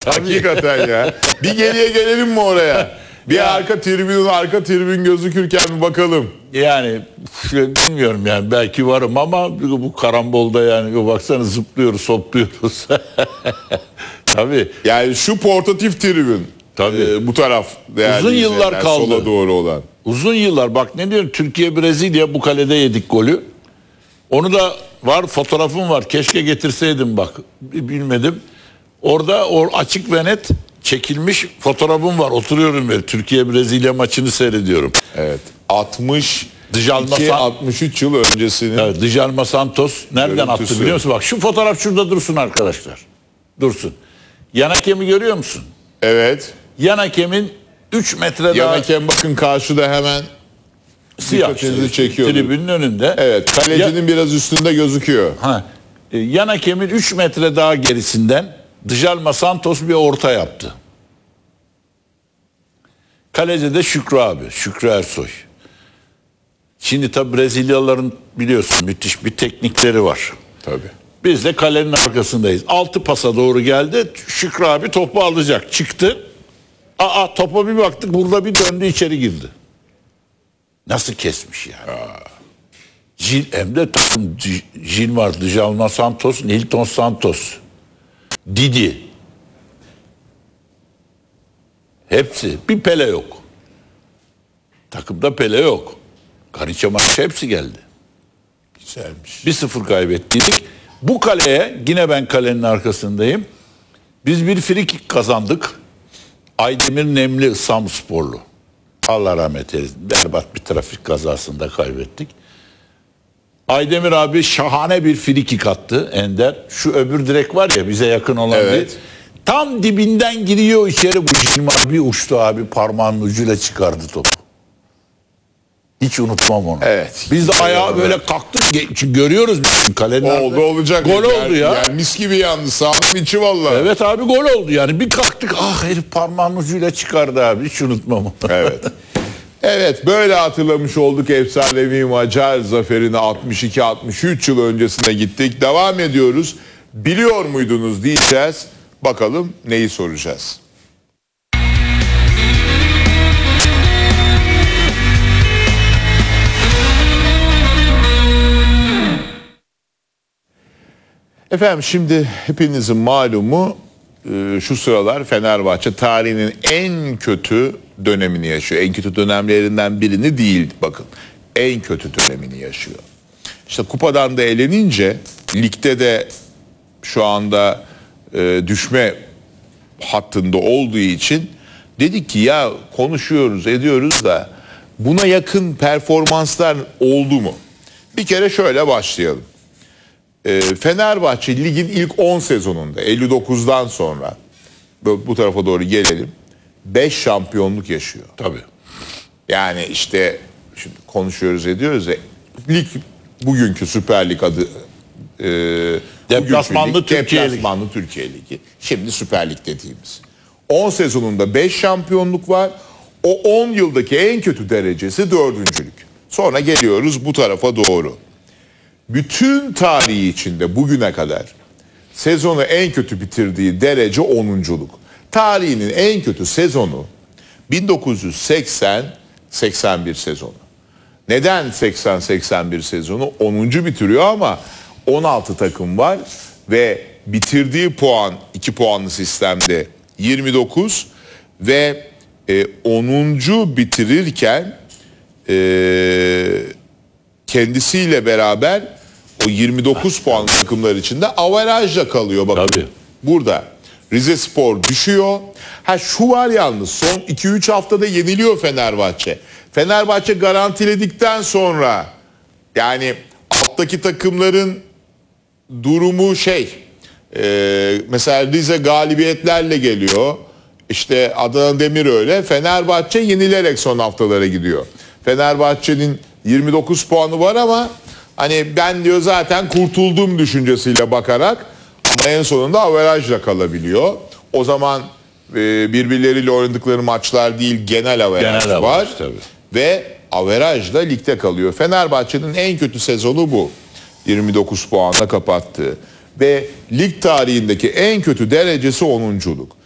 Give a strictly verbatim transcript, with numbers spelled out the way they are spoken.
Hakikaten ya. Bir geriye gelelim mi oraya? Bir ya. arka tribünün arka tribün gözükürken bir bakalım. Yani bilmiyorum yani belki varım ama bu karambolda yani baksana zıplıyoruz, hopluyoruz. Tabii. Yani şu portatif tribün. Tabii. E, bu taraf. Uzun yıllar kaldı. Sola doğru olan. Uzun yıllar bak ne diyorum Türkiye Brezilya bu kalede yedik golü. Onu da var fotoğrafım var. Keşke getirseydim bak. Bilmedim. Orada o açık ve net çekilmiş fotoğrafım var. Oturuyorum böyle Türkiye Brezilya maçını seyrediyorum. Evet. altmış Djalma iki altmış üç yıl öncesinin. Evet, Djalma Santos nereden görüntüsü. attı biliyor musun? Bak şu fotoğraf şurada dursun arkadaşlar. Dursun. Yan hakemi görüyor musun? Evet. Yan hakemin üç metre daha. Yan hakem bakın karşıda hemen siyah dikkatinizi çekiyor. Tribünün önünde. Evet. Kalecinin ya, biraz üstünde gözüküyor. Ha. E, yan hakemin üç metre daha gerisinden Djalma Santos bir orta yaptı. Kaleci de Şükrü abi. Şükrü Ersoy. Şimdi tabi Brezilyalıların biliyorsun müthiş bir teknikleri var. Tabii. Biz de kalenin arkasındayız. Altı pasa doğru geldi. Şükrü abi topu alacak. Çıktı. Aa topa bir baktık burada bir döndü içeri girdi. Nasıl kesmiş yani? Jil, hem de Jil var. Djalma Santos, Nilton Santos. Didi. Hepsi. Bir Pele yok. Takımda Pele yok. Gariça maçı hepsi geldi. Güzelmiş. bir sıfır kaybettik. Bu kaleye yine ben kalenin arkasındayım. Biz bir frikik kazandık. Aydemir Nemli Samsporlu. Allah rahmet eylesin. Berbat bir trafik kazasında kaybettik. Aydemir abi şahane bir frikik attı Ender. Şu öbür direk var ya bize yakın olan evet. bir. Tam dibinden giriyor içeri bu Yılmaz bir uçtu abi parmağının ucuyla çıkardı topu. Hiç unutmam onu. Evet. Biz de ayağa böyle kalktık. Çünkü görüyoruz kalenin oldu ardı. olacak. Gol yani, oldu ya. Yani mis gibi yandı. Sahanın içi vallahi. Evet abi gol oldu yani. Bir kalktık ah herif parmağının ucuyla çıkardı abi. Hiç unutmam onu. Evet. Evet böyle hatırlamış olduk efsanevi Macar zaferini altmış iki altmış üç yıl öncesine gittik. Devam ediyoruz. Biliyor muydunuz diyeceğiz. Bakalım neyi soracağız. Efendim şimdi hepinizin malumu şu sıralar Fenerbahçe tarihinin en kötü dönemini yaşıyor. En kötü dönemlerinden birini değil bakın. En kötü dönemini yaşıyor. İşte kupadan da elenince ligde de şu anda e, düşme hattında olduğu için dedik ki ya konuşuyoruz ediyoruz da buna yakın performanslar oldu mu? Bir kere şöyle başlayalım. E, Fenerbahçe ligin ilk on sezonunda elli dokuzdan sonra bu tarafa doğru gelelim. beş şampiyonluk yaşıyor. Tabii. Yani işte şimdi konuşuyoruz ediyoruz ya lig bugünkü Süper Lig adı e, Deplasmanlı Türkiye Ligi. Deplasmanlı Türkiye Ligi. Şimdi Süper Lig dediğimiz. on sezonunda beş şampiyonluk var. O on yıldaki en kötü derecesi dördüncülük. Sonra geliyoruz bu tarafa doğru. Bütün tarihi içinde bugüne kadar sezonu en kötü bitirdiği derece onunculuk. Tarihinin en kötü sezonu bin dokuz yüz seksen seksen bir sezonu. Neden seksen seksen bir sezonu? onuncu bitiriyor ama on altı takım var ve bitirdiği puan iki puanlı sistemde yirmi dokuz ve e, onuncu bitirirken e, kendisiyle beraber o yirmi dokuz puan takımlar içinde averajla kalıyor bakın. Tabii. Burada Rizespor düşüyor. Ha şu var yalnız son iki üç haftada yeniliyor Fenerbahçe. Fenerbahçe garantiledikten sonra yani alttaki takımların durumu şey e, mesela Rize galibiyetlerle geliyor. İşte Adana Demir öyle. Fenerbahçe yenilerek son haftalara gidiyor. Fenerbahçe'nin yirmi dokuz puanı var ama hani ben diyor zaten kurtuldum düşüncesiyle bakarak ama en sonunda averajla kalabiliyor. O zaman e, birbirleriyle oynadıkları maçlar değil genel averaj genel var. averaj, tabii. Ve averajla ligde kalıyor. Fenerbahçe'nin en kötü sezonu bu. yirmi dokuz puanla kapattı. Ve lig tarihindeki en kötü derecesi onunculuk.